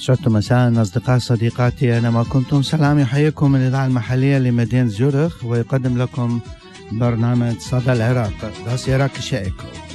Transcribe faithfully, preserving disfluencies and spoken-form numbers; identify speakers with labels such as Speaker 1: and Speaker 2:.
Speaker 1: عشرة مساء أصدقاء صديقاتي، أنا ما كنتم سلام يحييكم من الإذاعة المحلية لمدينة زيورخ، ويقدم لكم برنامج صدى العراق. Das Irakische Echo.